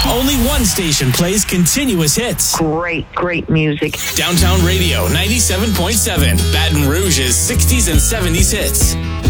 Only one station plays continuous hits. Great music. Downtown Radio 97.7, Baton Rouge's 60s and 70s hits.